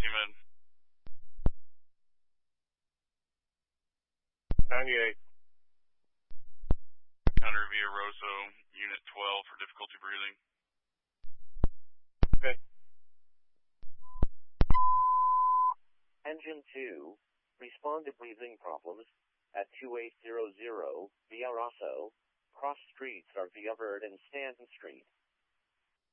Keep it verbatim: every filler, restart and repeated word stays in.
T-Med. ninety-eight. Hunter via Rosso, Unit twelve for difficulty breathing. Okay. Engine two, respond to breathing problems at two eight zero zero via Rosso, cross streets are via Verde and Stanton Street.